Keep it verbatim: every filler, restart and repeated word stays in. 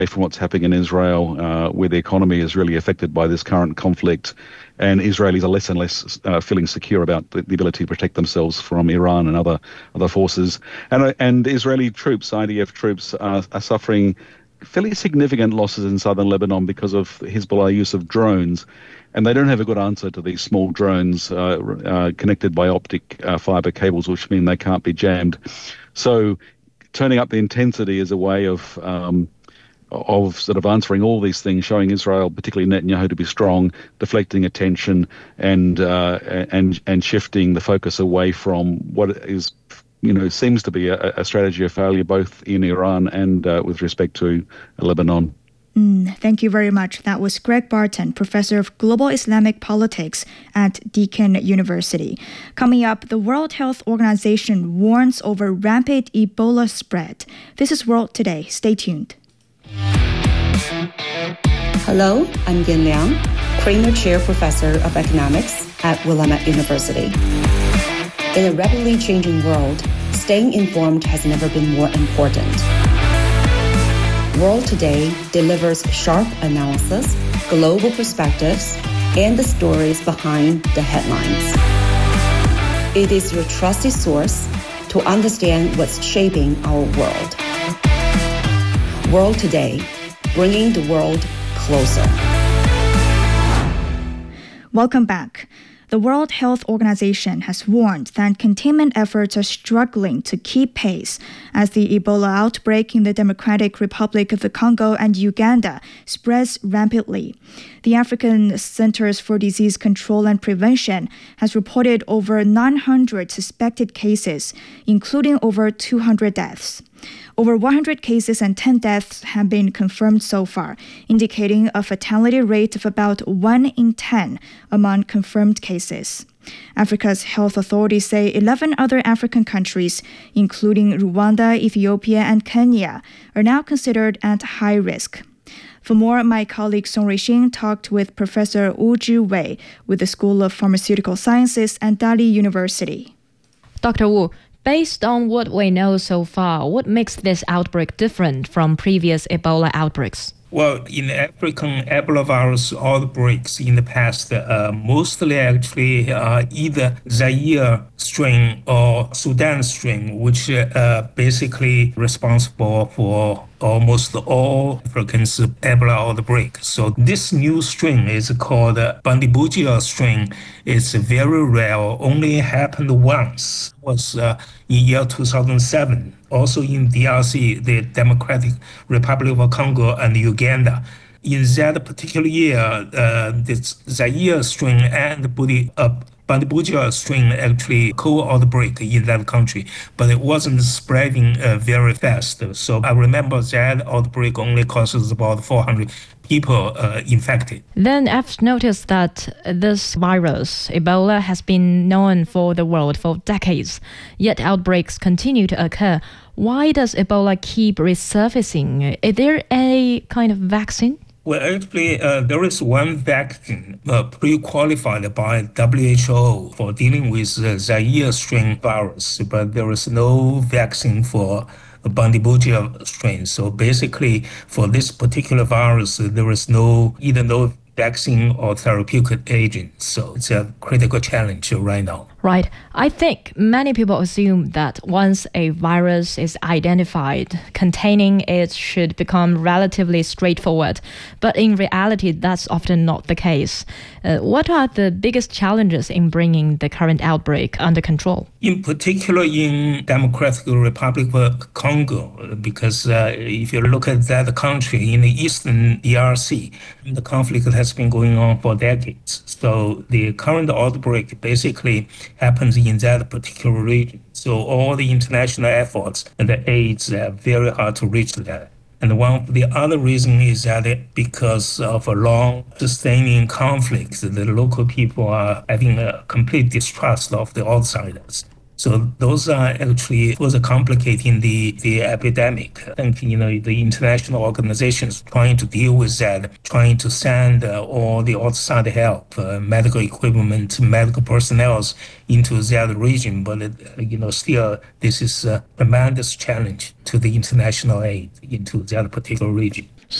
from what's happening in Israel, uh, where the economy is really affected by this current conflict, and Israelis are less and less uh, feeling secure about the, the ability to protect themselves from Iran and other other forces. And uh, and Israeli troops, I D F troops, are, are suffering fairly significant losses in southern Lebanon because of Hezbollah use of drones. And they don't have a good answer to these small drones uh, uh, connected by optic uh, fiber cables, which mean they can't be jammed. So turning up the intensity is a way of um, of sort of answering all these things, showing Israel, particularly Netanyahu, to be strong, deflecting attention and uh, and and shifting the focus away from what is, you know, seems to be a, a strategy of failure both in Iran and uh, with respect to Lebanon. Mm, thank you very much. That was Greg Barton, Professor of Global Islamic Politics at Deakin University. Coming up, the World Health Organization warns over rampant Ebola spread. This is World Today. Stay tuned. Hello, I'm Yin Liang, Kramer Chair Professor of Economics at Willamette University. In a rapidly changing world, staying informed has never been more important. World Today delivers sharp analysis, global perspectives, and the stories behind the headlines. It is your trusted source to understand what's shaping our world. World Today, bringing the world closer. Welcome back. The World Health Organization has warned that containment efforts are struggling to keep pace as the Ebola outbreak in the Democratic Republic of the Congo and Uganda spreads rapidly. The African Centers for Disease Control and Prevention has reported over nine hundred suspected cases, including over two hundred deaths. Over one hundred cases and ten deaths have been confirmed so far, indicating a fatality rate of about one in ten among confirmed cases. Africa's health authorities say eleven other African countries, including Rwanda, Ethiopia, and Kenya, are now considered at high risk. For more, my colleague Song Ruixing talked with Professor Wu Zhiwei with the School of Pharmaceutical Sciences and Dali University. Doctor Wu, based on what we know so far, what makes this outbreak different from previous Ebola outbreaks? Well, in African Ebola virus outbreaks in the past, uh, mostly actually uh, either Zaire strain or Sudan strain, which uh, basically responsible for almost all Africans' Ebola outbreak. So this new strain is called Bundibugyo strain. It's very rare, only happened once. It was uh, in year two thousand seven. Also in D R C, the Democratic Republic of Congo and Uganda. In that particular year, uh, this Zaire strain and Budi, uh, Bundibugyo strain actually co-outbreak in that country, but it wasn't spreading uh, very fast. So I remember that outbreak only causes about four hundred people uh, infected. Then I've noticed that this virus, Ebola, has been known for the world for decades, yet outbreaks continue to occur. Why does Ebola keep resurfacing? Is there a kind of vaccine? Well, actually, uh, there is one vaccine uh, pre-qualified by W H O for dealing with uh, Zaire strain virus, but there is no vaccine for Bundibugyo strain. So basically, for this particular virus, there is no either no vaccine or therapeutic agent. So it's a critical challenge right now. Right. I think many people assume that once a virus is identified, containing it should become relatively straightforward. But in reality, that's often not the case. Uh, what are the biggest challenges in bringing the current outbreak under control? In particular, in Democratic Republic of Congo, because uh, if you look at that country in the eastern D R C, the conflict has been going on for decades. So the current outbreak basically happens in that particular region. So all the international efforts and the aids are very hard to reach that. And one of the other reason is that it, because of a long sustaining conflict, the local people are having a complete distrust of the outsiders. So those are actually further complicating the, the epidemic. I think, you know, the international organizations trying to deal with that, trying to send uh, all the outside help, uh, medical equipment, medical personnel into that region. But, it, you know, still, this is a tremendous challenge to the international aid into that particular region.